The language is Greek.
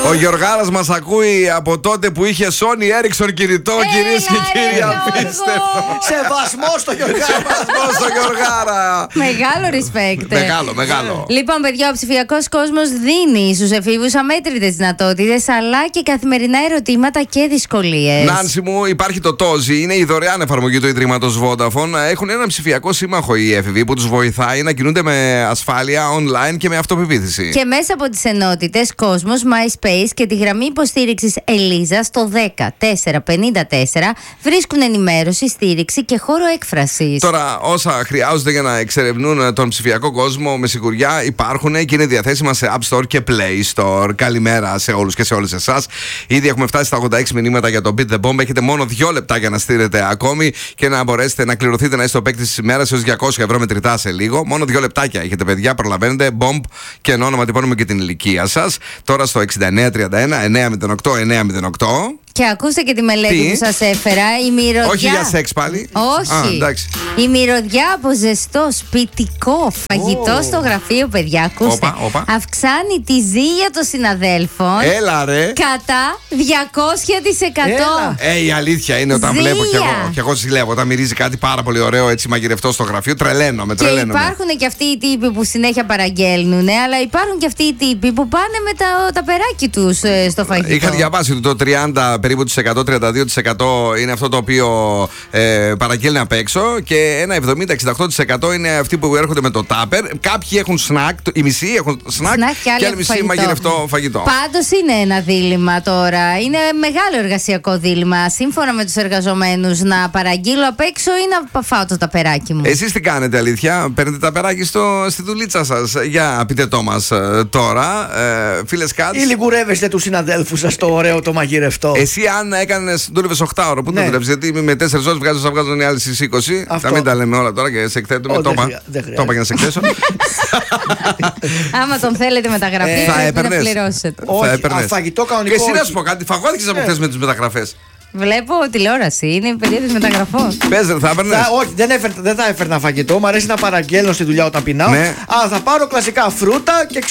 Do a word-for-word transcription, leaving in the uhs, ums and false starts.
Ο Γιωργάρας μας ακούει από τότε που είχε Sony Ericsson κινητό, κυρίες και κύριοι. Απίστευτο. Σεβασμό στο Γιωργάρα. Σεβασμό στο Γιωργάρα. Μεγάλο respect. Μεγάλο, μεγάλο. Λοιπόν, παιδιά, ο ψηφιακός κόσμος δίνει στους εφήβους αμέτρητες δυνατότητες, αλλά και καθημερινά ερωτήματα και δυσκολίες. Νάνση μου, υπάρχει το Τόζι. Είναι η δωρεάν εφαρμογή του Ιδρύματος Vodafone. Έχουν ένα ψηφιακό σύμμαχο οι έφηβοι που τους βοηθάει να κινούνται με ασφάλεια online και με αυτοπεποίθηση. Και μέσα από τις ενότητες Κόσμος, MySpace και τη γραμμή υποστήριξης Ελίζα στο δέκα τέσσερα πενήντα τέσσερα βρίσκουν ενημέρωση, στήριξη και χώρο έκφρασης. Τώρα, όσα χρειάζονται για να εξερευνούν τον ψηφιακό κόσμο με σιγουριά υπάρχουν και είναι διαθέσιμα σε App Store και Play Store. Καλημέρα σε όλους και σε όλες εσάς. Ήδη έχουμε φτάσει στα ογδόντα έξι μηνύματα για το Beat the Bomb. Έχετε μόνο δύο λεπτά για να στείλετε ακόμη και να μπορέσετε να κληρωθείτε να είστε ο παίκτης της ημέρας έως διακόσια ευρώ μετρητά σε λίγο. Μόνο δύο λεπτάκια έχετε, παιδιά. Προλαβαίνετε. Bomb και ένα όνομα, τυπώνουμε και την ηλικία σας. Τώρα στο εξήντα εννέα τριάντα ένα εννιακόσια οκτώ εννιακόσια οκτώ. Και ακούστε και τη μελέτη Τι? που σας έφερα. Η μυρωδιά. Όχι για σεξ πάλι. Όχι. Α, εντάξει. Η μυρωδιά από ζεστό σπιτικό φαγητό Oh. στο γραφείο, παιδιά. Ακούστε. Όπα, όπα. Αυξάνει τη ζύγια των συναδέλφων. Έλα ρε. Κατά διακόσια τοις εκατό. Έλα. Ε, η αλήθεια είναι όταν Ζήλια. βλέπω κι εγώ, κι εγώ ζηλεύω. Όταν μυρίζει κάτι πάρα πολύ ωραίο έτσι μαγειρευτό στο γραφείο, τρελαίνομαι, Και τρελαίνομαι. υπάρχουν και αυτοί οι τύποι που συνέχεια παραγγέλνουν, αλλά υπάρχουν και αυτοί οι τύποι που πάνε με τα ταπεράκι τους ε, στο φαγητό. Είχα διαβάσει ότι το τριάντα περίπου της εκατό, τριάντα δύο τοις εκατό είναι αυτό το οποίο ε, παραγγέλνει απ' έξω και ένα εβδομήντα με εξήντα οκτώ τοις εκατό είναι αυτοί που έρχονται με το τάπερ. Κάποιοι έχουν σνακ, οι μισοί έχουν σνακ, Σνακ και άλλοι άλλοι μισοί φαγητό. μαγειρευτό φαγητό. Πάντως είναι ένα δίλημμα τώρα. Είναι μεγάλο εργασιακό δίλημμα. Σύμφωνα με τους εργαζομένους, να παραγγείλω απ' έξω ή να φάω το ταπεράκι μου. Εσείς τι κάνετε, αλήθεια? Παίρνετε ταπεράκι στο, στη δουλίτσα σας? Για πείτε το μας ε, τώρα, ε, φίλες Κάτς. Ή λιγουρεύεστε τους συναδέλφους σας το ωραίο το μαγειρευτό. Εσύ, αν έκανες, δούλευες οκτώ ώρο, πού Ναι. το δουλεύεις? Γιατί με τέσσερις ώρες βγάζω, θα βγάζουν οι άλλοι στις είκοσι. Αυτό. Θα μην τα λέμε όλα τώρα και σε εκθέτουμε. Ω, Το δεν είπα. χρειά- δεν Το είπα για να σε εκθέσω. Άμα τον θέλετε μεταγραφή, Ε, θα πρέπει να έπαιρνες. πληρώσετε. Όχι, Θα έπαιρνες. α, φαγητό κανονικό Και εσύ να όχι. σου πω κάτι, φαγώθηκες από Ε. χθες με τις μεταγραφές. Βλέπω τηλεόραση, είναι η περίοδος μεταγραφών. Πες ρε, θα έπαιρνες. Θα, όχι, δεν, έφερ, δεν θα έφερνα φαγητό. Μου αρέσει να παραγγέλνω στη δουλειά όταν πεινάω. Ναι. Αλλά θα πάρω κλασικά φρούτα και